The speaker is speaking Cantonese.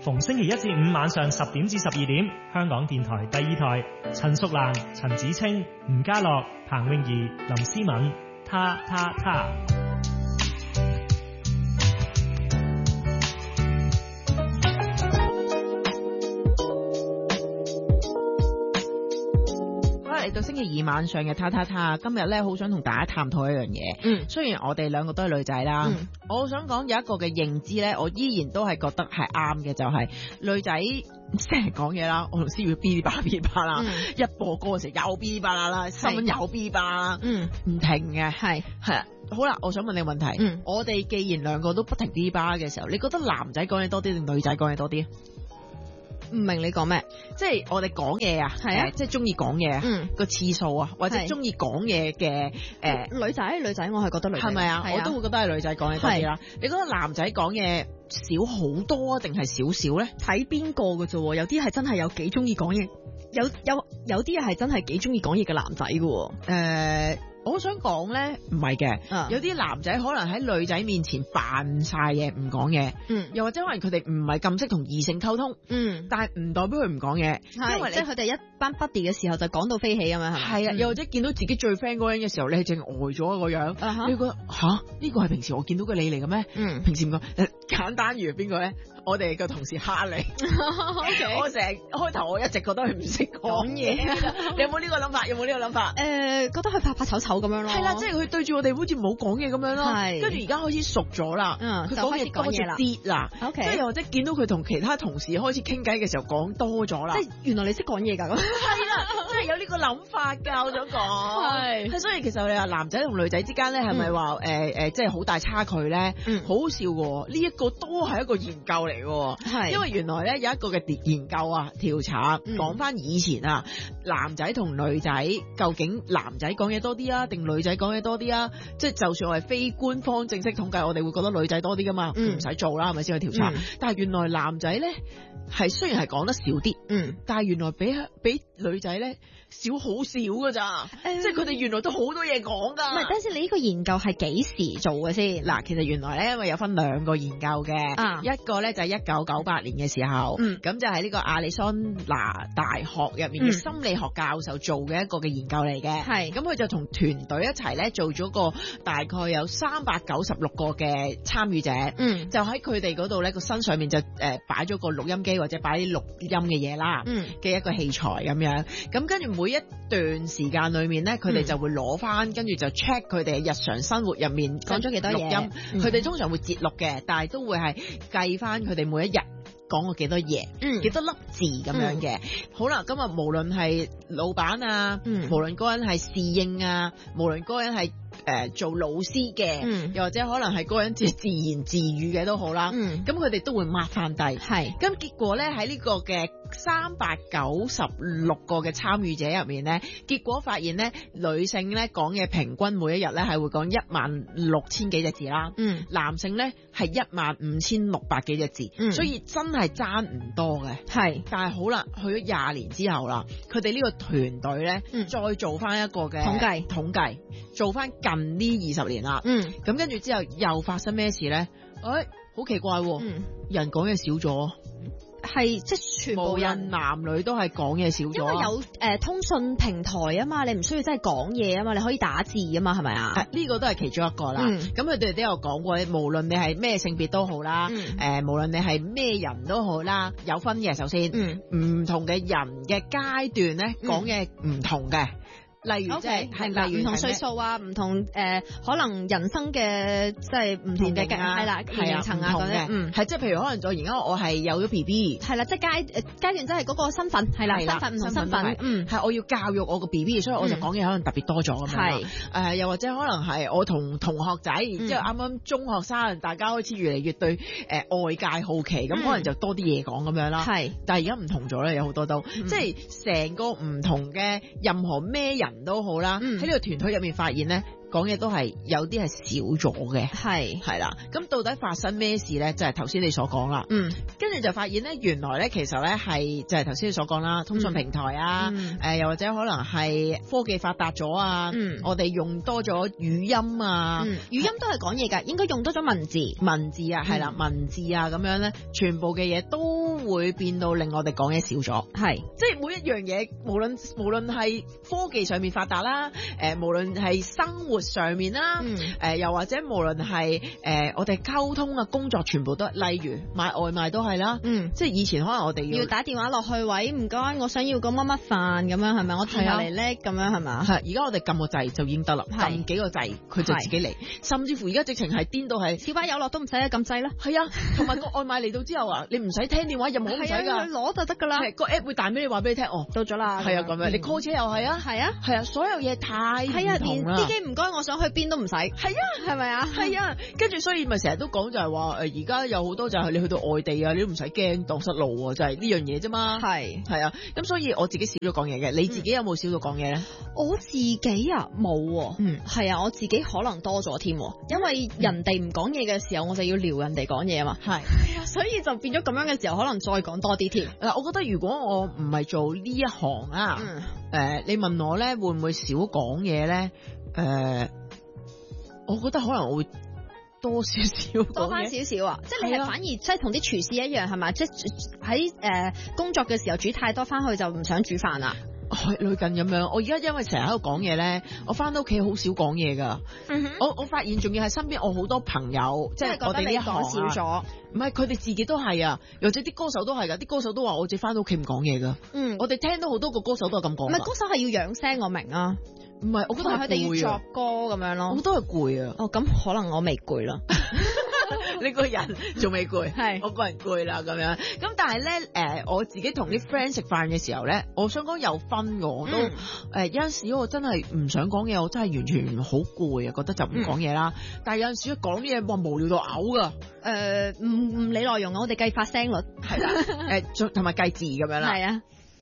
逢星期一至五晚上10點至12點，香港電台第2台，陳淑蘭、陳子清、吳家樂、彭詠儀、林思敏，他。 嚟到星期二晚上嘅他，今日咧好想同大家探討一樣嘢。雖然我哋兩個都係女仔啦，我想講有一個嘅認知咧，我依然都係覺得係啱嘅，就係女仔成日講嘢啦，我同思雨嗶哩吧啦，一播歌嘅時候又嗶哩吧啦，新聞又嗶哩吧啦，唔停嘅，係好啦，我想問你個問題，我哋既然兩個都不停嗶哩吧嘅時候，你覺得男仔講嘢多啲定女仔講嘢多啲？ 唔明你講咩？ 即係我哋講嘢啊，係啊，即係中意講嘢個次數啊，或者中意講嘢嘅女仔，我係覺得女仔係咪啊？我都會覺得係女仔講嘢多啲啦。你覺得男仔講嘢少好多定係少少咧？ 睇邊個嘅啫，有啲係真係有幾中意講嘢，有啲係真係幾中意講嘢嘅男仔嘅。 我想講咧，唔係嘅，有啲男仔可能喺女仔面前扮晒嘢，唔講嘢，又或者可能佢哋唔係咁識同異性溝通，但係唔代表佢唔講嘢， 因為即係佢哋一班 buddy 嘅時候就講到飛起咁樣， 係啊，又或者見到自己最 friend 嗰個人嘅時候，你係淨呆咗個樣，你覺得呢個係平時我見到嘅你嚟嘅咩？平時唔講，簡單如邊個咧？我哋個同事哈利，我成日開頭我一直覺得佢唔識講嘢，你有冇呢個諗法？ 覺得佢怕醜醜咁樣咯， 係啦，即係佢對住我哋好似冇講嘢咁樣咯，跟住而家開始熟咗啦，佢講嘢多咗啲啦，即係又或者見到佢同其他同事開始傾偈嘅時候講多咗啦， 即係原來你識講嘢㗎咁， 係啦，即係有呢個諗法㗎，我想講，係，所以其實你話男仔同女仔之間咧係咪話即係好大差距咧？好好笑喎，呢一個都係一個研究嚟。係，因為原來咧有一個嘅研究啊調查，講翻以前啊，男仔同女仔究竟男仔講嘢多啲啊，定女仔講嘢多啲啊？即係就算我係非官方正式統計，我哋會覺得女仔多啲噶嘛，唔使做啦，係咪先去調查？但係原來男仔咧係雖然係講得少啲，但係原來比女仔咧少好少噶咋，即係佢哋原來都好多嘢講噶。 唔係，等陣你呢個研究係幾時做嘅先？ 嗱，其實原來咧因為有分兩個研究嘅，一個咧就係1998年嘅時候，咁就係呢個亞利桑那大學入面嘅心理學教授做嘅一個嘅研究嚟嘅。係，咁佢就同團隊一齊咧做咗個大概有396個嘅參與者，就喺佢哋嗰度咧個身上面就擺咗個錄音機或者擺啲錄音嘅嘢啦，嘅一個器材咁樣。咁跟住每一段時間裏面咧，佢哋就會攞翻，跟住就 check 佢哋日常生活入面講咗幾多嘢。錄音，佢哋通常會節錄嘅，但係都會係計翻佢哋每一日講過幾多嘢，幾多粒字咁樣嘅。好啦，今日無論係老闆啊，無論嗰個人係侍應啊，無論嗰個人係做老師嘅，又或者可能係嗰個人自言自語嘅都好啦，咁佢哋都會抹翻低。係，咁結果咧喺呢個嘅396個嘅參與者入面咧，結果發現咧女性咧講嘢平均每一日咧係會講16000幾隻字啦，男性咧係15600幾隻字，所以真係爭唔多嘅。係，但係好啦，去咗20年之後啦，佢哋呢個團隊咧再做翻一個嘅統計，做翻近呢20年啦，咁跟住之後又發生咩事咧？好奇怪，人講嘢少咗。係即係全部人男女都係講嘢少咗，因為有通訊平台啊嘛，你唔需要真係講嘢啊嘛，你可以打字啊嘛，係咪啊？呢個都係其中一個啦。咁佢哋都有講過，無論你係咩性別都好啦，無論你係咩人都好啦，有分嘅。首先，唔同嘅人嘅階段咧，講嘢唔同嘅。例如即係例如唔同歲數啊，唔同可能人生嘅即係唔同嘅係啦年齡層啊嗰啲，係即係譬如可能而家我係有咗 BB， 係啦，即係階段即係嗰個身份係啦，身份唔同身份，係我要教育我個 BB， 所以我就講嘢可能特別多咗咁樣。係又或者可能係我同同學仔，然之後啱啱中學生，大家開始越嚟越對外界好奇，咁可能就多啲嘢講咁樣啦。係，但係而家唔同咗啦，有好多都即係成個唔同嘅任何咩人都好啦，喺呢個團隊入面發現咧，講嘢都係有啲係少咗嘅，係啦。咁到底發生咩事咧？就係頭先你所講啦。跟你就發現咧，原來咧其實咧係就係頭先你所講啦，通訊平台啊，又或者可能係科技發達咗啊，我哋用多咗語音啊， 語音都係講嘢㗎，應該用多咗文字啊，係啦，文字啊咁樣咧，全部嘅嘢都會變到令我哋講嘢少咗，係，即係每一樣嘢，無論係科技上面發達啦，無論係生活上面啦，又或者無論係我哋溝通啊、工作全部都，例如買外賣都係啦，即係以前可能我哋要打電話落去，喂，唔該，我想要個乜乜飯咁樣係咪？我轉頭嚟叻咁樣係咪？ 係，而家我哋撳個掣就已經得啦，撳幾個掣佢就自己嚟，甚至乎而家直情係顛到係小巴有落都唔使撳掣啦。 係啊，同埋個外賣嚟到之後啊，你唔使聽電話，任何唔使㗎， 攞就得㗎啦。 個 app 會彈俾你話俾你聽，哦， 到咗啦。 係啊，咁樣你 call 車又係啊，係啊，所有嘢太唔同啦。 連司機唔該，我想去邊都唔使。係啊，係咪啊？ 係啊，跟住所以咪成日都講就係話而家有好多就係你去到外地啊，你都唔使驚蕩失路啊，就係呢樣嘢啫嘛。係啊，咁所以我自己少咗講嘢嘅，你自己有冇少咗講嘢咧？ 我自己啊冇，係啊，我自己可能多咗添，因為人哋唔講嘢嘅時候，我就要撩人哋講嘢啊嘛。係啊，所以就變咗咁樣嘅時候，可能再講多啲添。 嗱，我覺得如果我唔係做呢一行啊，你問我咧會唔會少講嘢咧？我覺得可能我會多少少多翻少少啊！即係你係反而即係同啲廚師一樣係咪？即係喺工作嘅時候煮太多，翻去就唔想煮飯啦。 類近咁樣，我而家因為成日喺度講嘢咧，我翻到屋企好少講嘢噶。我發現仲要係身邊我好多朋友，即係我哋呢一行少咗。 唔係佢哋自己都係啊，或者啲歌手都係噶，啲歌手都話我自己翻到屋企唔講嘢噶。我哋聽到好多個歌手都係咁講。 唔係歌手係要養聲，我明啊。 唔係，我覺得佢哋要作歌咁樣咯。 我都係攰啊。 哦，咁可能我未攰啦。 你個人仲未攰， 係我個人攰啦咁樣。咁但係咧，我自己同啲 friend 食飯嘅時候咧，我想講有分嘅，我都有陣時我真係唔想講嘢，我真係完全好攰啊，覺得就唔講嘢啦。但係有陣時講啲嘢，哇無聊到嘔噶。 唔理內容啊，我哋計發聲率係啦，同埋計字咁樣啦。 係啊。